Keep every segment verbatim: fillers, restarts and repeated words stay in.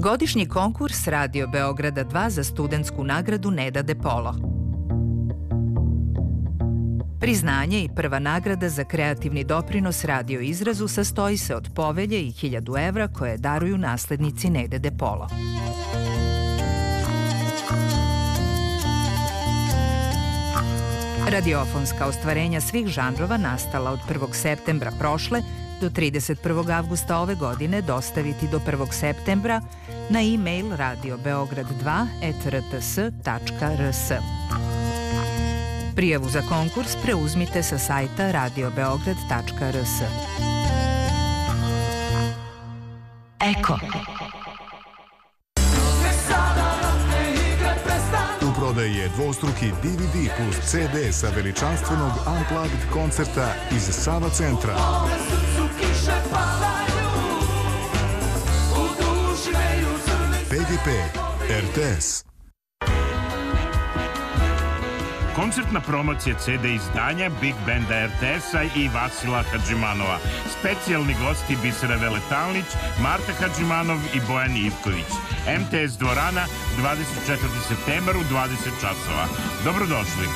Godišnji konkurs Radio Beograda dva za studentsku nagradu Neda De Polo. Priznanje i prva nagrada za kreativni doprinos radio izrazu sastoji se od povelje i hiljadu evra koje daruju naslednici Nede De Polo. Radiofonska ostvarenja svih žanrova nastala od prvog septembra prošle do trideset prvog avgusta ove godine dostaviti do prvog septembra na e-mail radio beograd dva et r t s tačka r s. Prijavu za konkurs preuzmite sa sajta radio beograd tačka r s. Eko. U prodaji je dvostruki D V D plus C D sa veličanstvenog Unplugged koncerta iz Sava centra. P G P, R T S. Koncertna promocija C D izdanja Big Banda R T S-a i Vasila Hadžimanova. Specijalni gosti Bisera Veletalnić, Marta Hadžimanov i Bojan Ivković. M T S dvorana, dvadeset četvrti septembar u dvadeset časova. Dobrodošli.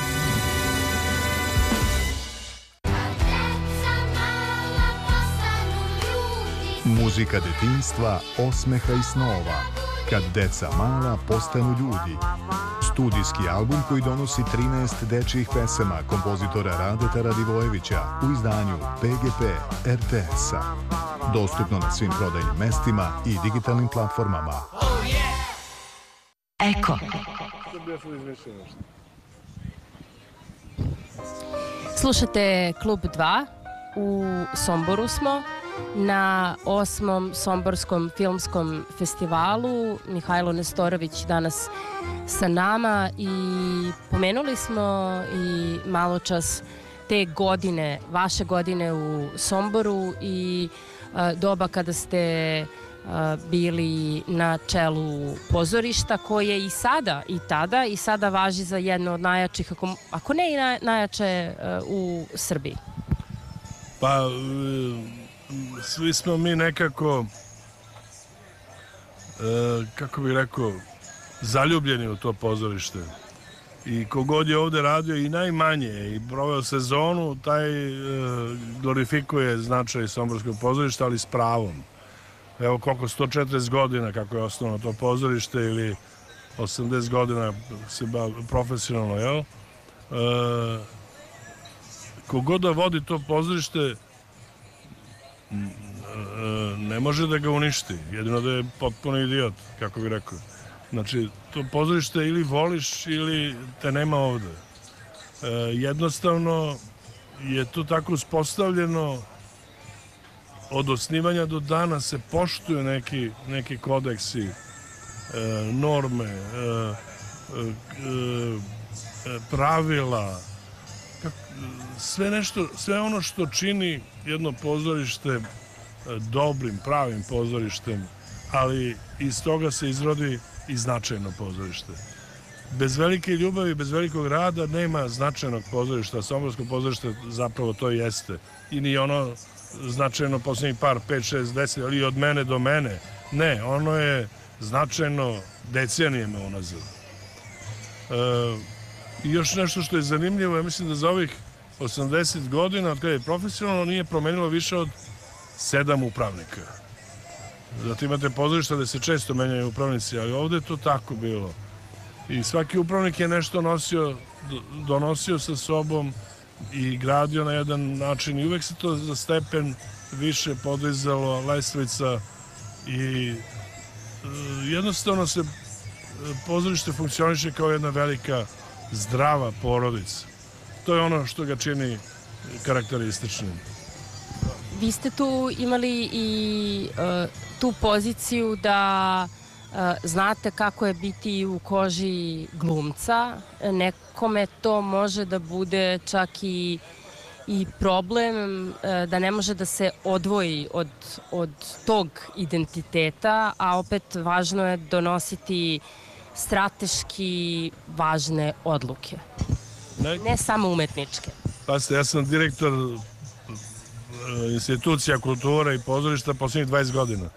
Muzika detinjstva, osmeha i snova. Kad deca mala postanu ljudi. Studijski album koji donosi trinaest dečjih pesama kompozitora Radeta Radivojevića u izdanju P G P R T S-a. Dostupno na svim prodajnim mestima i digitalnim platformama. Eko. Slušate Klub dva. U Somboru smo na osmom Somborskom filmskom festivalu. Mihajlo Nestorović danas sa nama i pomenuli smo i malo čas te godine, vaše godine u Somboru i a, doba kada ste a, bili na čelu pozorišta koje i sada i tada i sada važi za jedno od najjačih, ako, ako ne i naj, najjače a, u Srbiji. Pa svi smo mi nekako, e, kako bih rekao, zaljubljeni u to pozorište. I kogod je ovde radio i najmanje i proveo sezonu, taj e, glorifikuje značaj somborskog pozorišta, ali s pravom. Evo koliko, sto četrdeset godina kako je osnovno to pozorište ili osamdeset godina se bavi profesionalno, jel? E, kogod da vodi to pozorište ne može da ga uništi, jedino da je potpuno idiot, kako bih rekao. Znači, to pozorište ili voliš ili te nema ovde. E, jednostavno je to tako uspostavljeno, od osnivanja do dana se poštuju neki, neki kodeksi, e, norme, e, e, pravila, sve nešto, sve ono što čini jedno pozorište dobrim, pravim pozorištem, ali iz toga se izrodi i značajno pozorište. Bez velike ljubavi, bez velikog rada nema značajnog pozorišta. Somborsko pozorište zapravo to jeste. I ni ono značajno posljednjih par, pet, šest, deset, ali od mene do mene. Ne, ono je značajno decenijama unazad. E, I još nešto što je zanimljivo, ja mislim da za ovih osamdeset godina, od kada je profesionalno, nije promenilo više od sedam upravnika. Zato imate pozorišta da se često menjaju upravnici, ali ovde je to tako bilo. I svaki upravnik je nešto nosio, donosio sa sobom i gradio na jedan način i uvek se to za stepen više podizalo, lestvica i jednostavno se pozorište funkcioniše kao jedna velika zdrava porodica. To je ono što ga čini karakterističnim. Vi ste tu imali i uh, tu poziciju da uh, znate kako je biti u koži glumca. Nekome to može da bude čak i, i problem, uh, da ne može da se odvoji od, od tog identiteta, a opet važno je donositi strateški važne odluke. Ne, ne samo umetničke. Pasite, ja sam direktor institucija kulture i pozorišta posljednjih dvadeset godina.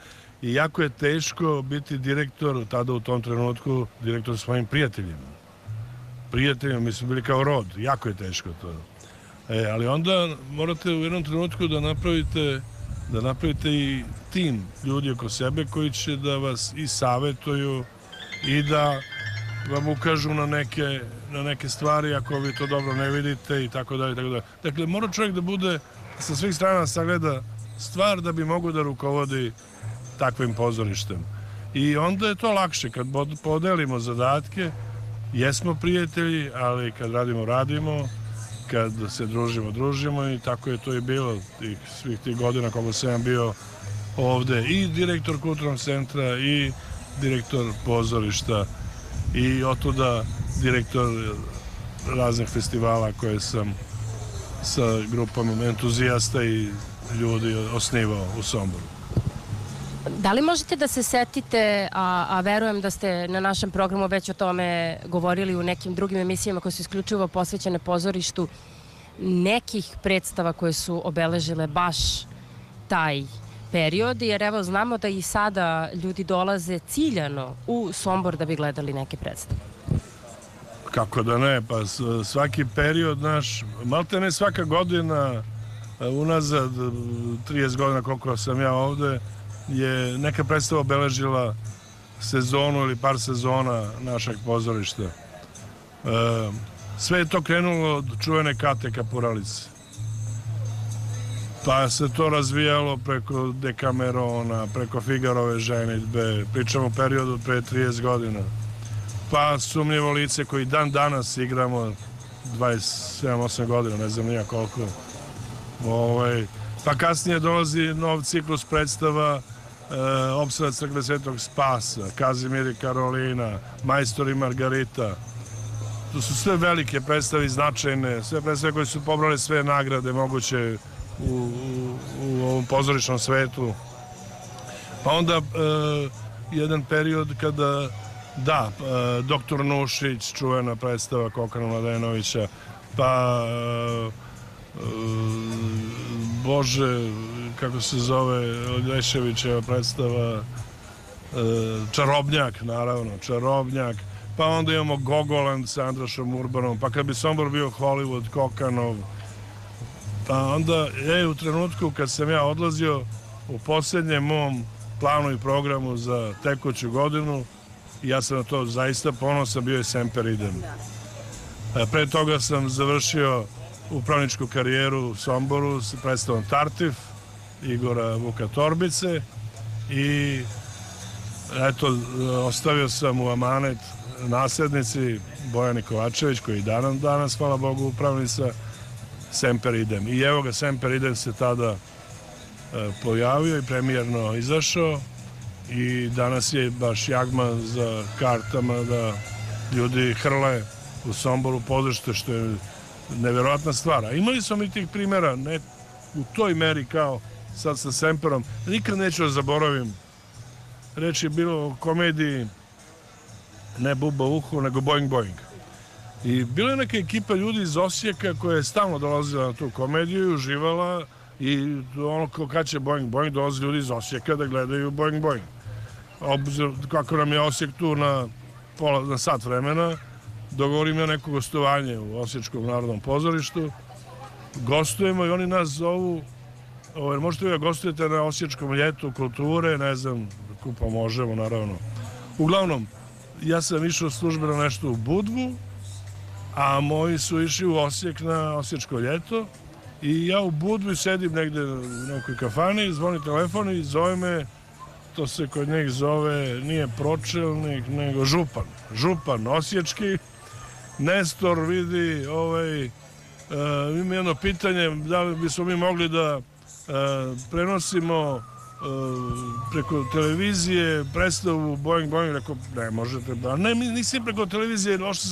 i jako je teško biti direktor, tada u tom trenutku, direktor svojim prijateljima. Prijateljima, mi smo bili kao rod, jako je teško to. E, ali onda morate u jednom trenutku da napravite, da napravite i tim ljudi oko sebe koji će da vas i savjetuju i da vam ukažu na neke, na neke stvari ako vi to dobro ne vidite i tako dalje, tako dalje. Dakle, mora čovjek da bude sa svih strana sagleda stvar da bi mogo da rukovodi takvim pozorištem. I onda je to lakše kad podelimo zadatke, jesmo prijatelji, ali kad radimo, radimo, kad se družimo, družimo i tako je to i bilo tih, svih tih godina koliko sam ja bio ovde i direktor kulturnog centra i direktor pozorišta i otuda direktor raznih festivala koje sam sa grupom entuzijasta i ljudi osnivao u Somboru. Da li možete da se setite, a, a verujem da ste na našem programu već o tome govorili u nekim drugim emisijama koje su isključivo posvećene pozorištu, nekih predstava koje su obeležile baš taj period, jer evo znamo da i sada ljudi dolaze ciljano u Sombor da bi gledali neke predstave. Kako da ne, pa svaki period naš, malte ne svaka godina, unazad trideset godina koliko sam ja ovde, je neka predstava obeležila sezonu ili par sezona našeg pozorišta. E, sve je to krenulo od čuvene Kate Kapuralice. Pa se to razvijalo preko Dekamerona, preko Figarove ženidbe, pričamo o periodu pre trideset godina. Pa Sumnjivo lice koji dan danas igramo dvadeset sedam osam godina, ne znam nija koliko. Ovaj, pa kasnije dolazi nov ciklus predstava e, Opsada crkve Svetog Spasa, Kazimir i Karolina, Majstor i Margarita. To su sve velike predstave, značajne, sve predstave koje su pobrale sve nagrade moguće u, u, u ovom pozorišnom svetu. Pa onda e, jedan period kada, da, e, Doktor Nušić, čuvena predstava Kokana Mladenovića, pa e, Bože, kako se zove Lješevićeva predstava, Čarobnjak, naravno, Čarobnjak, pa onda imamo Gogoland sa Andrašom Urbanom, pa kad bi Sombor bio Hollywood, Kokanov, pa onda, je, u trenutku kad sam ja odlazio u posljednjem mom planu i programu za tekuću godinu, ja sam na to zaista ponosan, bio je Semper Idem. Pre toga sam završio upravničku karijeru u Somboru s predstavom Tartif Igora Vuka Torbice i eto, ostavio sam u amanet naslednici Bojani Kovačević koji danas, danas hvala Bogu, upravnica Semper Idem. I evo ga, Semper Idem se tada e, pojavio i premijerno izašao i danas je baš jagma za kartama da ljudi hrle u Somboru pozorište, što je nevjerojatna stvar. A imali smo mi tih primjera, ne u toj meri kao sad sa Semperom. Nikad neću da zaboravim. Reč je bilo o komediji ne Buba uhu, nego Boing Boing. I bila je neka ekipa ljudi iz Osijeka koja je stalno dolazila na tu komediju i uživala i ono kad će Boing Boing, dolazi ljudi iz Osijeka da gledaju Boing Boing. Obzir, kako nam je Osijek tu na, pola, na sat vremena, dogovorim ja neko gostovanje u Osječkom narodnom pozorištu. Gostujemo i oni nas zovu, ovaj, možete vi da gostujete na Osječkom ljetu kulture, ne znam, kupa možemo, naravno. Uglavnom, ja sam išao službeno nešto u Budvu, a moji su išli u Osijek na Osječko ljeto i ja u Budvi sedim negde u nekoj kafani, zvoni telefon i zove me, to se kod njih zove, nije pročelnik, nego župan. Župan osječki. Nestor vidi, ovaj, uh, ima jedno pitanje, da li bismo mi mogli da uh, prenosimo uh, preko televizije predstavu Boing Boing, rekao, ne možete, ba, ne, nisi preko televizije, loše se